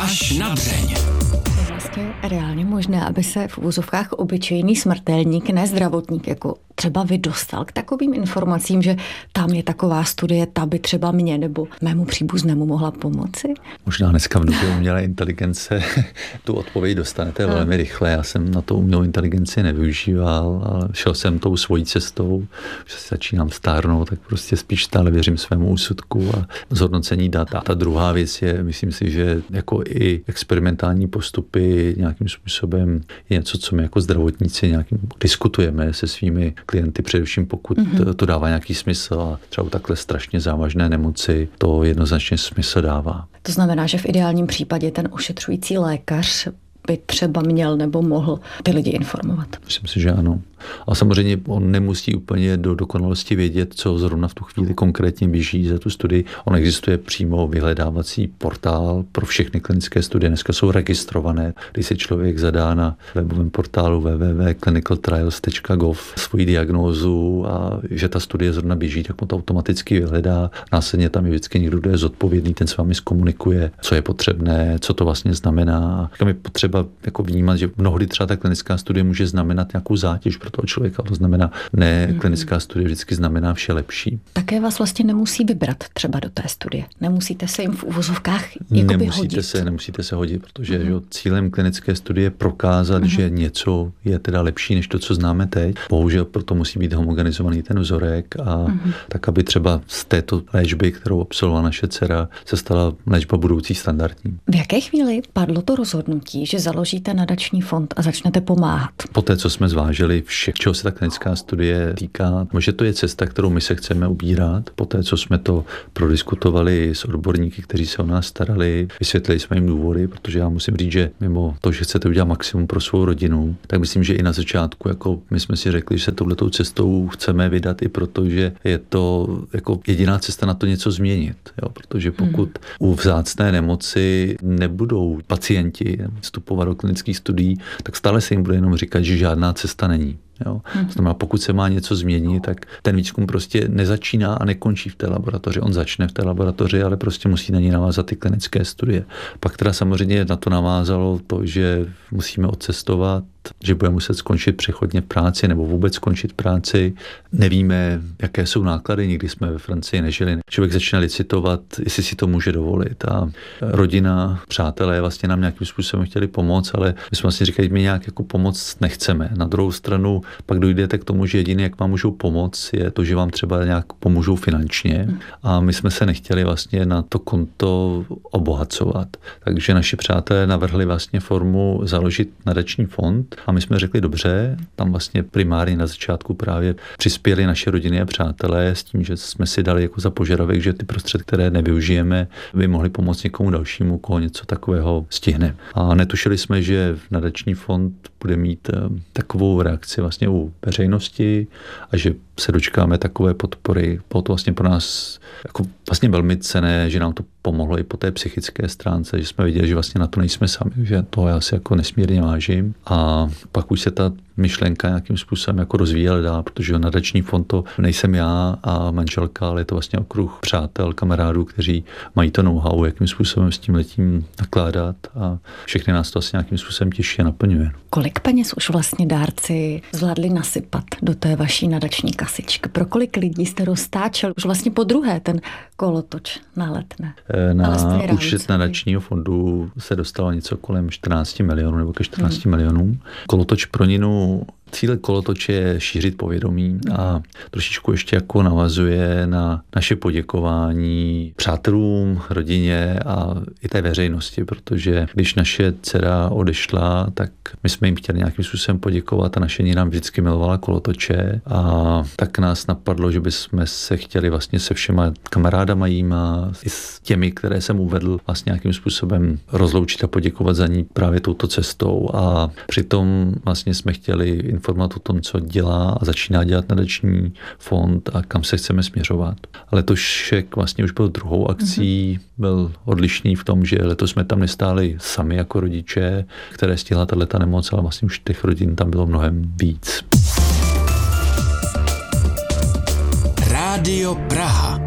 Až na dřeň. Je vlastně reálně možné, aby se v uvozovkách obyčejný smrtelník, ne zdravotník, jako třeba vy dostal k takovým informacím, že tam je taková studie, ta by třeba mě nebo mému příbuznému mohla pomoci? Možná dneska v době umělé inteligence tu odpověď dostanete velmi rychle. Já jsem na to umělou inteligenci nevyužíval, ale šel jsem tou svojí cestou, že si začínám stárnout, tak prostě spíš stále věřím svému úsudku a zhodnocení dat. A ta druhá věc je, myslím si, že jako i experimentální postupy nějakým způsobem je něco, co my jako zdravotníci nějakým diskutujeme se svými klienty, především pokud to dává nějaký smysl a třeba u takhle strašně závažné nemoci to jednoznačně smysl dává. To znamená, že v ideálním případě ten ošetřující lékař by třeba měl nebo mohl ty lidi informovat. Myslím si, že ano. A samozřejmě on nemusí úplně do dokonalosti vědět, co zrovna v tu chvíli konkrétně běží za tu studii. On existuje přímo vyhledávací portál pro všechny klinické studie. Dneska jsou registrované. Když se člověk zadá na webovém portálu www.clinicaltrials.gov svoji diagnózu a že ta studie zrovna běží, tak mu to automaticky vyhledá. Následně tam je vždycky někdo, kdo je zodpovědný, ten s vámi zkomunikuje, co je potřebné, co to vlastně znamená. Tam je potřeba jako vnímat, že mnohdy třeba ta klinická studie může znamenat nějakou zátěž pro toho člověka. To znamená, ne klinická studie vždycky znamená vše lepší. Také vás vlastně nemusí vybrat třeba do té studie. Nemusíte se jim v uvozovkách hodit. Nemusíte se hodit, protože cílem klinické studie je prokázat, že něco je teda lepší než to, co známe teď. Bohužel proto musí být homogenizovaný ten vzorek a tak, aby třeba z této léčby, kterou absolvovala naše dcera, se stala léčba budoucí standardní. V jaké chvíli padlo to rozhodnutí, že založíte nadační fond a začnete pomáhat? Poté, co jsme zvážili vše, čeho se ta klinická studie týká, že to je cesta, kterou my se chceme ubírat. Poté, co jsme to prodiskutovali s odborníky, kteří se o nás starali, vysvětlili jsme jim důvody, protože já musím říct, že mimo to, že chcete udělat maximum pro svou rodinu, tak myslím, že i na začátku, jako my jsme si řekli, že se touhletou cestou chceme vydat i proto, že je to jako jediná cesta na to něco změnit. Jo? Protože pokud u vzácné nemoci nebudou pacienti vstupovat do klinických studií, tak stále se jim bude jenom říkat, že žádná cesta není. Jo. To znamená, pokud se má něco změnit, tak ten výzkum prostě nezačíná a nekončí v té laboratoři. On začne v té laboratoři, ale prostě musí na ní navázat ty klinické studie. Pak teda samozřejmě na to navázalo to, že musíme odcestovat, že budeme muset skončit přechodně v práci nebo vůbec skončit práci. Nevíme, jaké jsou náklady, nikdy jsme ve Francii nežili. Člověk začne licitovat, jestli si to může dovolit. A rodina, přátelé vlastně nám nějakým způsobem chtěli pomoct, ale my jsme vlastně říkali, my nějak jako pomoc nechceme. Na druhou stranu pak dojdete k tomu, že jediné, jak vám můžou pomoct, je to, že vám třeba nějak pomůžou finančně. A my jsme se nechtěli vlastně na to konto obohacovat. Takže naši přátelé navrhli vlastně formu založit nadační fond. A my jsme řekli, dobře, tam vlastně primárně na začátku právě přispěli naše rodiny a přátelé s tím, že jsme si dali jako za požadavek, že ty prostředky, které nevyužijeme, by mohly pomoct někomu dalšímu, koho něco takového stihne. A netušili jsme, že nadační fond bude mít takovou reakci vlastně u veřejnosti a že se dočkáme takové podpory. Bylo to vlastně pro nás jako vlastně velmi cenné, že nám to pomohlo i po té psychické stránce, že jsme viděli, že vlastně na to nejsme sami, že toho já si jako nesmírně vážím. A pak už se ta myšlenka nějakým způsobem jako rozvíjela dál, protože nadační fond to nejsem já a manželka, ale je to vlastně okruh přátel, kamarádů, kteří mají to know-how, jakým způsobem s tím letím nakládat a všechny nás to asi nějakým způsobem těší a naplňuje. Kolik peněz už vlastně dárci zvládli nasypat do té vaší nadační kasičky? Pro kolik lidí jste roztáčel už vlastně po druhé ten kolotoč na Letné? Na účet nadačního fondu se dostalo něco kolem 14 milionů nebo ke 14 milionům. Kolotoč pro Ninu, cíl kolotoče je šířit povědomí a trošičku ještě jako navazuje na naše poděkování přátelům, rodině a i té veřejnosti, protože když naše dcera odešla, tak my jsme jim chtěli nějakým způsobem poděkovat a naše Nina nám vždycky milovala kolotoče a tak nás napadlo, že bychom se chtěli vlastně se všema kamarádama jíma i s těmi, které jsem uvedl, vlastně nějakým způsobem rozloučit a poděkovat za ní právě touto cestou a přitom vlastně jsme chtěli informovat o tom, co dělá a začíná dělat nadační fond a kam se chceme směřovat. A letošek vlastně už byl druhou akcí, byl odlišný v tom, že letos jsme tam nestáli sami jako rodiče, které stihla tato nemoc, ale vlastně už těch rodin tam bylo mnohem víc. Rádio Praha.